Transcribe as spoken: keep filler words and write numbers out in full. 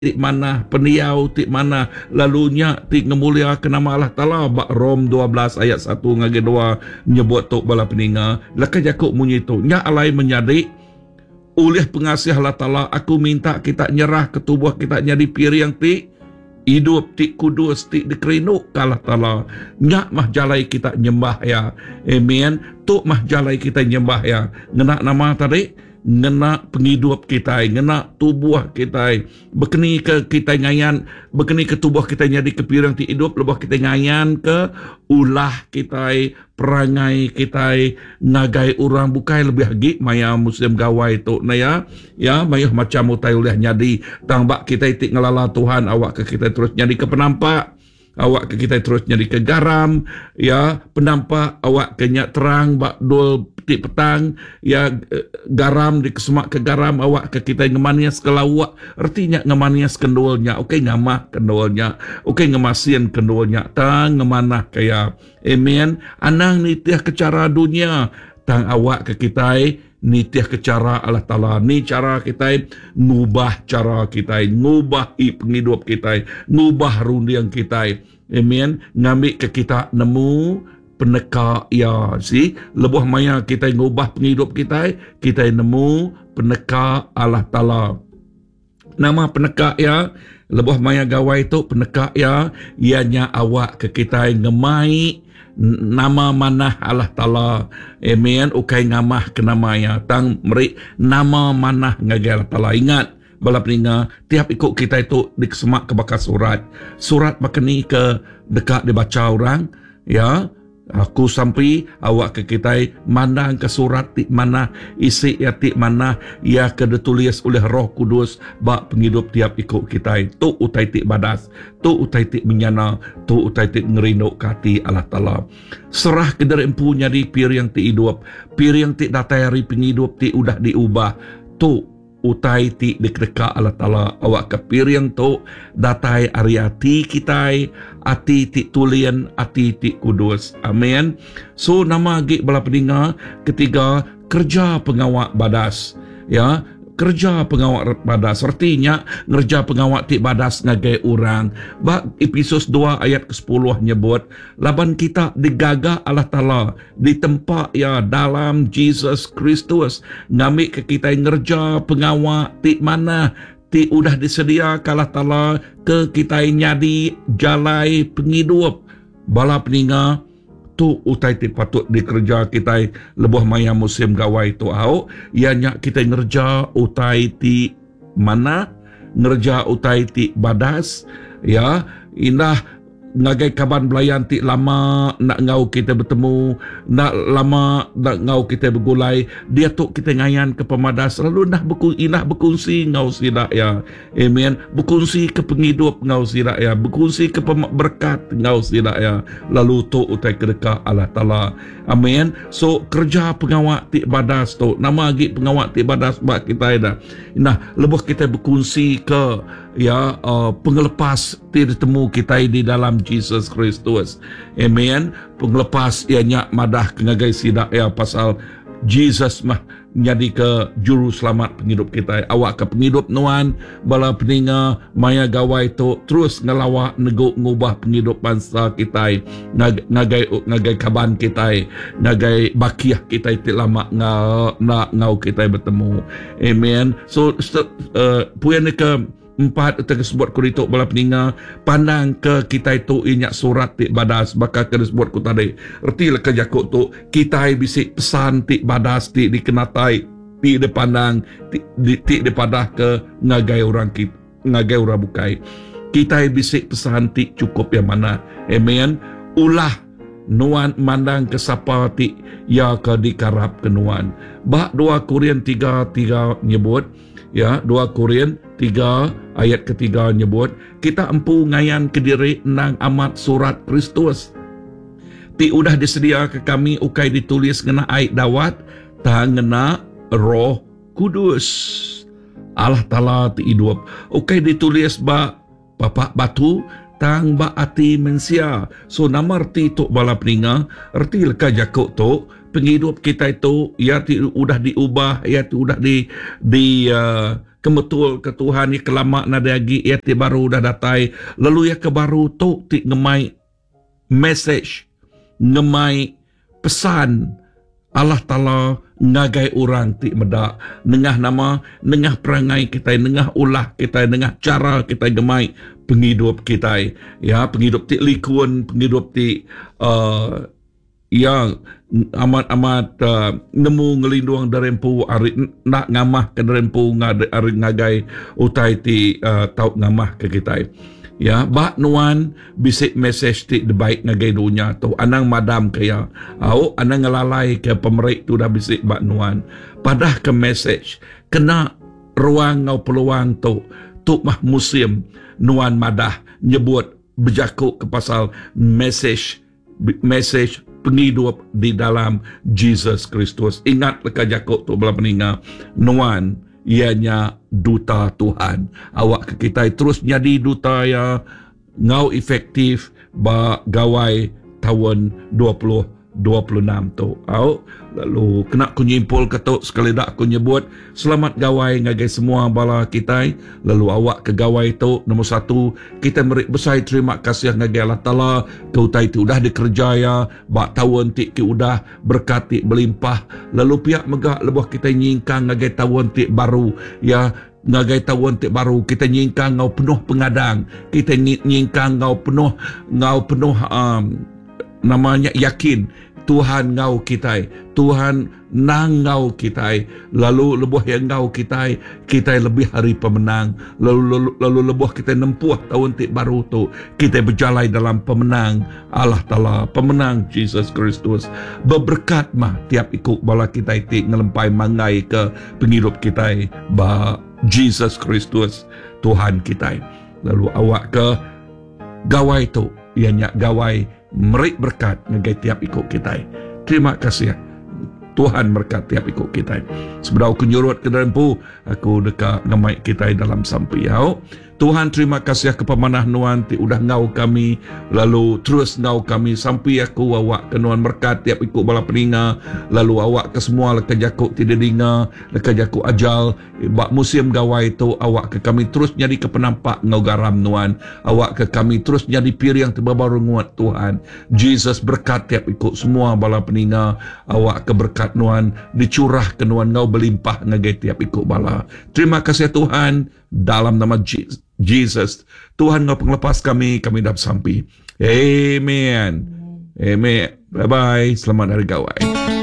ti mana peniau ti mana lalunya ti ngemulia ke nama Allah Ta'ala. Bak Rom dua belas ayat satu ngage dua nyebut tok bala peninga laka jakuk munyi tu nya alai menyadik oleh pengasih Allah Ta'ala aku minta kita nyerah ke tubuh kita nyadi piring ti hidup ti kudus ti dikerinuk ke Allah Ta'ala. Nya mah jalai kita nyembah ya, amen. Tu mah jalai kita nyembah ya, ngena nama tadi ngena penghidup kita, ngena tubuh kita, bekeni ke kita ngayan, bekeni ke tubuh kita jadi kepirang ti hidup, lebah kita ngayan ke ulah kita, perangai kita, ngagai orang bukai lebih lagi maya muslim gawai tu na ya, ya maya macam utai ulah nyadi, tangbak kita itik ngelala Tuhan, awak ke kita terus nyadi ke penampak, awak ke kita terus nyadi ke garam, ya penampak awak ke nyak terang bak dul ti petang, ya garam di kesemak ke garam awak ke kita ngemanias ke lawak, artinya ngemanias kendolnya, okey ngamah kendolnya, okey ngemasin kendolnya, tang ngemanah kaya, amen. Anang nitiah ke cara dunia, tang awak ke kita nitiah ke cara Allah Ta'ala. Ni cara kita ngubah cara kita, ngubah i penghidup kita, ngubah rundiang kita, amen. Ngambil ke kita nemu peneka ya si lebuh maya kita ngubah penghidup kita, kita nemu peneka Allah Ta'ala. Nama peneka ya lebuh maya gawai tu peneka ya ianya awak ke kita ngemai nama manah Allah Ta'ala, amen. Ukai ngamah ke namanya tang meri nama manah ngagai Allah Ta'ala. Ingat bala peninga tiap ikut kita itu dikesemak ke bakal surat surat bakani ke dekat dibaca orang ya. Aku sampai awak ke kita mandang ke surat ti mana isi ya ti mana ia ke ditulis oleh Roh Kudus bak penghidup tiap ikut kita tu utai ti badas, tu utai ti menyana, tu utai ti ngerinuk kati Allah Ta'ala. Serah ke dari empu nyadi piring ti hidup, piring ti datai hari penghidup ti udah diubah, tu utai ti dikdeka Allah Ta'ala. Awak ke piring tu datai ari ati kita, ati ti tulian, ati ti kudus, amen. So nama agi bala peninga ketiga kerja pengawak badas ya, kerja pengawak badas artinya ngerja pengawak ti badas ngagai orang. Bak Efesus dua ayat ke sepuluh nyebut laban kita digagah Allah Ta'ala di tempat ya dalam Jesus Kristus, ngambil ke kita ngerja pengawak ti mana ti udah disedia Allah Ta'ala ke kita nyadi jalai penghidup bala peninga tu utai ti patut dikerja kita lebuh maya musim gawai tu au ianya kita ngerja utai ti mana ngerja utai ti badas ya indah ngagai kaban belayan ti lama nak ngau kita bertemu, nak lama nak ngau kita bergulai, dia tu kita ngayan ke pemadas lalu nah beku inah berkongsi ngau sidak ya, amen. Berkongsi ke penghidup ngau sidak ya, berkongsi ke berkat ngau sidak ya, lalu tu utai kedekah Allah Ta'ala, amen. So kerja pengawak ti badas tu nama lagi pengawak ti badas bak kita dah nah lebuh kita berkongsi ke ya uh, pengelepas ti ditemu kita di dalam Jesus Kristus, amen. Pengelepas ianya madah kengagai sidak ya pasal Jesus mah jadi ke juru selamat penghidup kita. Awak ke penghidup nuan bala peninga maya gawai tu terus ngelawak nego ngubah penghidup bangsa kita, ngag, ngagai ngagai kaban kita, ngagai bakiah kita itu lama ngau nak ngau kita bertemu, amen. So uh, puan ke empat tersebut ku dituk bala peninga pandang ke kita itu inyak surat ti badas bakal ke disebut ku tadi erti le ke jakuk tu kita bisik pesan ti badas ti dikenatai ti dipandang ti di, ti dipadah ke ngagai orang kita ngagai orang bukai kita bisik pesan ti cukup yang mana, amen. Ulah nuan mandang ke sapa ti ya ke dikarap ke nuan bak dua Korintus tiga tiga nyebut ya, dua Korintus tiga ayat ketiga nyebut kita empu ngayan ke diri nang amat surat Kristus ti udah disedia ke kami ukai ditulis ngena ait dawat tang ngena Roh Kudus Allah Ta'ala ti hidup ukai ditulis ba bapak batu tang ba ati mensia. So nama arti tu bala peninga arti leka jakuk tu penghidup kita itu ya ti udah diubah ya ti udah di di uh, kebetul ke Tuhan ya kelama na lagi ya ti baru dah datai lalu ya ke baru tu ti ngemai message ngemai pesan Allah Ta'ala ngagai orang ti medak nengah nama nengah perangai kita nengah ulah kita nengah cara kita gemai penghidup kita ya penghidup ti likun penghidup ti uh, yang amat-amat uh, nemu ngelindung darempu ari nak ngamah ke darempu ngade ari ngagai utai ti uh, tau ngamah ke kita ya bak nuan bisik message ti de baik ngagai dunia tu anang madam kaya au anang ngelalai ke pemerik tu dah bisik bak nuan padah ke message kena ruang ngau peluang tu tu mah musim nuan madah nyebut berjakuk ke pasal message message penghidup di dalam Jesus Kristus. Ingat leka Jakub tu belah peninga nuan ianya duta Tuhan. Awak ke kita terus jadi duta ya ngau efektif ba gawai tahun dua ribu dua puluh enam tu. Au lalu kena ku nyimpul ketuk sekali dak ku nyebut selamat gawai ngagai semua bala kita. Lalu awak ke gawai tu nombor satu kita merik besar terima kasih ngagai Allah Taala kau tai tu dah dikerjaya bak tahun ti ki udah berkati berlimpah. Lalu pihak megak lebuh kita nyingkang ngagai tahun ti baru ya ngagai tahun ti baru kita nyingkang ngau penuh pengadang kita nyingkang ngau penuh ngau penuh um, namanya yakin Tuhan ngau kita Tuhan nang ngau kita lalu lebuh yang ngau kita kita lebih hari pemenang lalu lalu, lalu lebuh kita nempuh tahun ti baru tu kita berjalan dalam pemenang Allah Ta'ala pemenang Jesus Kristus berberkat mah tiap ikut bala kita ti ngelempai mangai ke penghidup kita ba Jesus Kristus Tuhan kita lalu awak ke gawai tu ianya gawai merik berkat ngagai tiap ikut kita. Terima kasih Tuhan berkat tiap ikut kita. Sebelum aku nyurut ke darempu, aku dekat ngamai kita dalam sampiau. Tuhan terima kasih ke pemanah nuan ti udah ngau kami lalu terus ngau kami sampai aku awak ke nuan berkat tiap ikut bala peninga lalu awak ke semua leka Jakub ti dedinga leka Jakub ajal bak musim gawai tu awak ke kami terus jadi ke penampak ngau garam nuan awak ke kami terus jadi piring yang terbaru nguat Tuhan Jesus berkat tiap ikut semua bala peninga awak ke berkat nuan dicurah ke nuan ngau berlimpah ngagai tiap ikut bala. Terima kasih Tuhan dalam nama Jesus Tuhan ngau penglepas kami kami dah sampai. Amen. Amen. Bye bye. Selamat hari gawai.